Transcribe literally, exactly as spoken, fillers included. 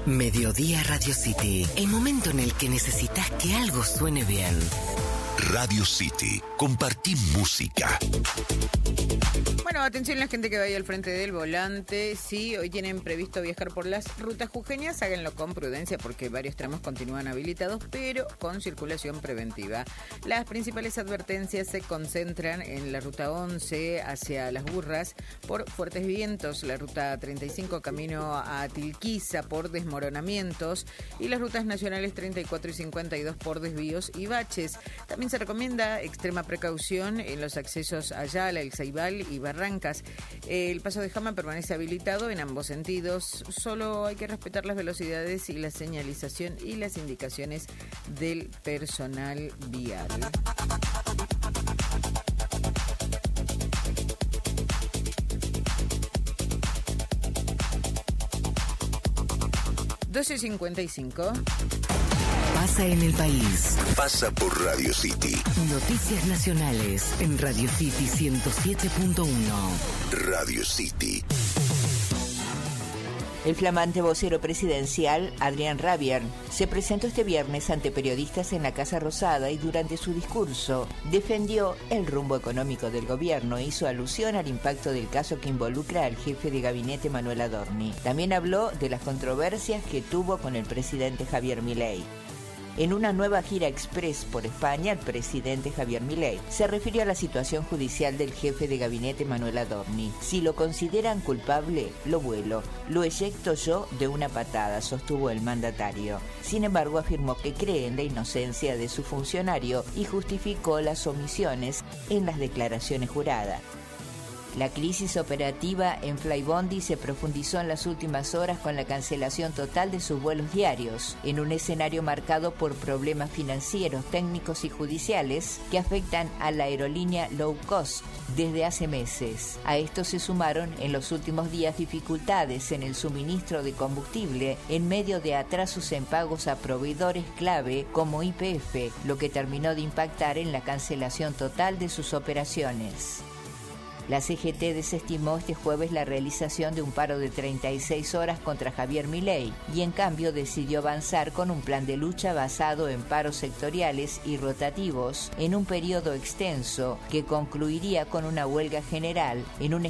Mediodía Radio City, el momento en el que necesitas que algo suene bien. Radio City, compartí música. Bueno, atención la gente que vaya al frente del volante. Si hoy tienen previsto viajar por las rutas jujeñas, háganlo con prudencia porque varios tramos continúan habilitados, pero con circulación preventiva. Las principales advertencias se concentran en la ruta once hacia Las Burras por fuertes vientos, la ruta treinta y cinco camino a Tilquiza por desmoronamientos y las rutas nacionales treinta y cuatro y cincuenta y dos por desvíos y baches. También se recomienda extrema precaución en los accesos a Ayala, El Ceibal y Barrancas. El paso de Jama permanece habilitado en ambos sentidos. Solo hay que respetar las velocidades y la señalización y las indicaciones del personal vial. doce cincuenta y cinco. Pasa en el país. Pasa por Radio City. Noticias nacionales en Radio City ciento siete punto uno. Radio City. El flamante vocero presidencial, Adrián Rabier, se presentó este viernes ante periodistas en la Casa Rosada y durante su discurso defendió el rumbo económico del gobierno e hizo alusión al impacto del caso que involucra al jefe de gabinete Manuel Adorni. También habló de las controversias que tuvo con el presidente Javier Milei. En una nueva gira express por España, el presidente Javier Milei se refirió a la situación judicial del jefe de gabinete Manuel Adorni. Si lo consideran culpable, lo vuelo, lo eyecto yo de una patada, sostuvo el mandatario. Sin embargo, afirmó que cree en la inocencia de su funcionario y justificó las omisiones en las declaraciones juradas. La crisis operativa en Flybondi se profundizó en las últimas horas con la cancelación total de sus vuelos diarios, en un escenario marcado por problemas financieros, técnicos y judiciales que afectan a la aerolínea low cost desde hace meses. A esto se sumaron en los últimos días dificultades en el suministro de combustible en medio de atrasos en pagos a proveedores clave como Y P F, lo que terminó de impactar en la cancelación total de sus operaciones. La C G T desestimó este jueves la realización de un paro de treinta y seis horas contra Javier Milei y en cambio decidió avanzar con un plan de lucha basado en paros sectoriales y rotativos en un periodo extenso que concluiría con una huelga general en un